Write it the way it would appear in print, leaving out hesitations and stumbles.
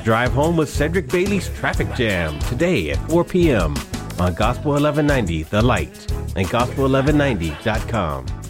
Drive Home with Cedric Bailey's Traffic Jam today at 4 p.m. on Gospel 1190 The Light and Gospel1190.com.